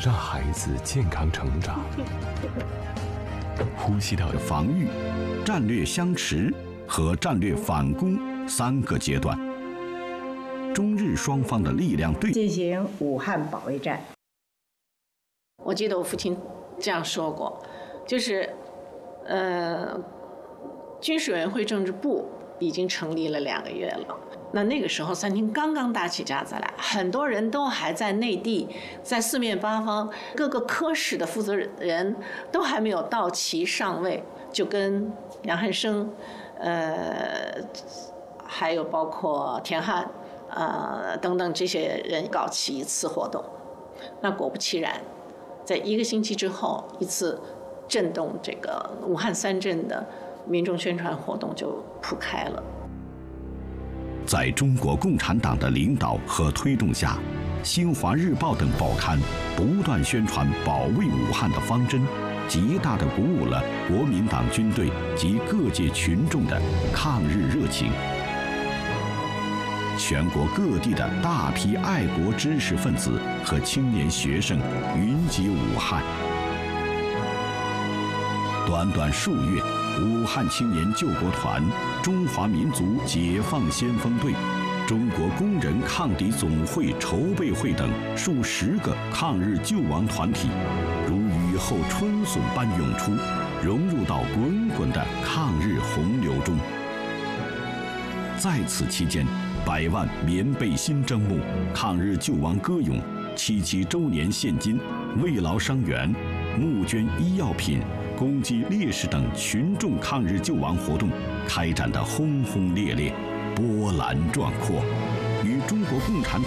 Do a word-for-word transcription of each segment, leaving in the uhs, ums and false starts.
让孩子健康成长。呼吸道防御、战略相持和战略反攻三个阶段，中日双方的力量对进行武汉保卫战。 我记得我父亲这样说过，就是，呃，军事委员会政治部已经成立了两个月了。那那个时候，三厅刚刚打起架子来，很多人都还在内地，在四面八方，各个科室的负责人都还没有到齐上位，就跟杨汉生，呃，还有包括田汉，呃等等这些人搞起一次活动。那果不其然，在一个星期之后，一次震动这个武汉三镇的民众宣传活动就铺开了。 在中国共产党的领导和推动下，《新华日报》等报刊不断宣传保卫武汉的方针，极大地鼓舞了国民党军队及各界群众的抗日热情。全国各地的大批爱国知识分子和青年学生云集武汉。短短数月，武汉青年救国团、中华民族解放先锋队、中国工人抗敌总会筹备会等数十个抗日救亡团体，如雨后春笋般涌出，融入到滚滚的抗日洪流中。在此期间，百万棉被新征募、抗日救亡歌咏、七七周年献金、慰劳伤员、募捐医药品、攻击烈士等群众抗日救亡活动开展得轰轰烈烈、波澜壮阔，与中国共产党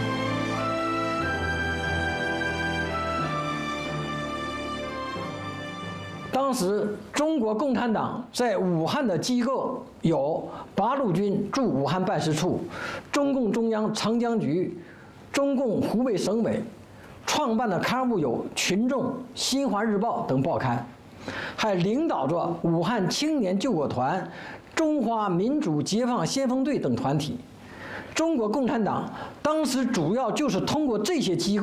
当时中国共产党在武汉的机构有八路军驻武汉办事处、中共中央长江局、中共湖北省委，创办的刊物有《群众》《新华日报》等报刊，还领导着武汉青年救国团、中华民主解放先锋队等团体。中国共产党当时主要就是通过这些机构